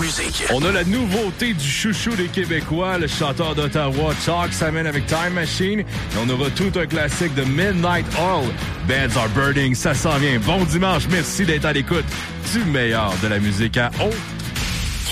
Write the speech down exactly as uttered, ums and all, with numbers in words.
musique. On a la nouveauté du chouchou des Québécois, le chanteur d'Ottawa, Chalk, s'amène avec Time Machine. Et on aura tout un classique de Midnight Oil. Beds Are Burning, ça s'en vient. Bon dimanche, merci d'être à l'écoute du meilleur de la musique à haut